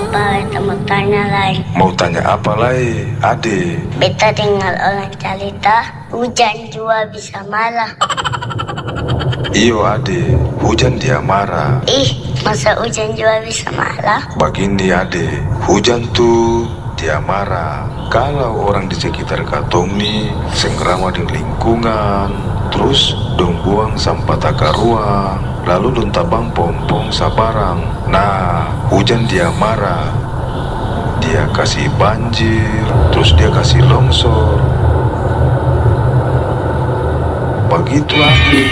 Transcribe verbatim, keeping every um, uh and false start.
apa beta mau tanya lagi? Mau tanya apa lagi, Ade? Beta dengar orang cerita hujan juga bisa marah. Iyo Ade, hujan dia marah. Ih, masa hujan juga bisa marah? Begini Ade, hujan tuh dia marah kalau orang di sekitar katong nih sengkrama di lingkungan, terus dong buang sampah taka ruang, lalu dong tabang pompong sabarang. Nah, hujan dia marah, dia kasih banjir, terus dia kasih longsor. Begitu Ade.